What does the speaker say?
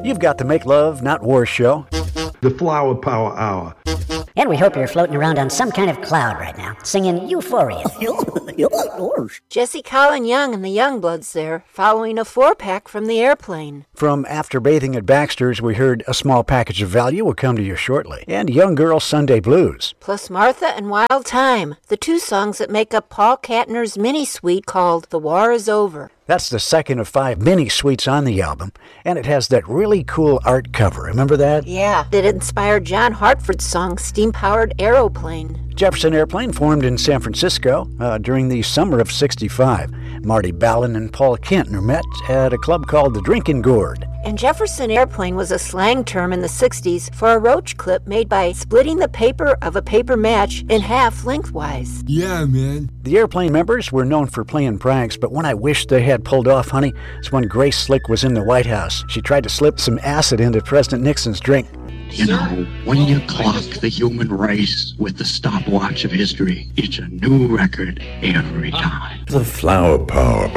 You've got the Make Love, Not War show. The Flower Power Hour. And we hope you're floating around on some kind of cloud right now, singing Euphoria. Jesse Colin Young and the Youngbloods there, following a 4-pack from the airplane. From After Bathing at Baxter's, we heard A Small Package of Value will come to you shortly. And Young Girl Sunday Blues. Plus Martha and Wild Time, the 2 songs that make up Paul Kattner's mini-suite called The War Is Over. That's the second of 5 mini-suites on the album, and it has that really cool art cover. Remember that? Yeah, that inspired John Hartford's song Steam-Powered Aeroplane. Jefferson Airplane formed in San Francisco during the summer of '65. Marty Ballin and Paul Kantner met at a club called the Drinkin' Gourd. And Jefferson Airplane was a slang term in the 60s for a roach clip made by splitting the paper of a paper match in half lengthwise. Yeah, man. The Airplane members were known for playing pranks, but one I wish they had pulled off, honey, is when Grace Slick was in the White House. She tried to slip some acid into President Nixon's drink. You know, when you clock the human race with the stopwatch of history, it's a new record every time. The Flower Power